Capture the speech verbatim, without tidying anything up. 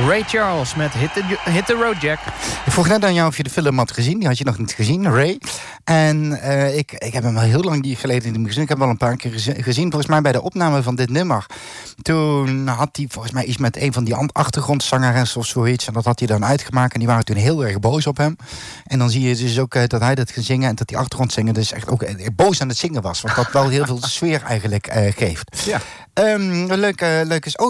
Ray Charles met Hit the, Hit the Road Jack. Ik vroeg net aan jou of je de film had gezien. Die had je nog niet gezien, Ray. En uh, ik, ik heb hem al heel lang geleden niet meer gezien. Ik heb hem al een paar keer gezien. Volgens mij bij de opname van dit nummer. Toen had hij volgens mij iets met een van die achtergrondzangeressen of zoiets. En dat had hij dan uitgemaakt. En die waren toen heel erg boos op hem. En dan zie je dus ook uh, dat hij dat ging zingen. En dat die achtergrondzinger dus echt ook uh, boos aan het zingen was. Wat dat wel heel veel sfeer eigenlijk uh, geeft. Ja. Um, leuk, uh, leuk is... Oh,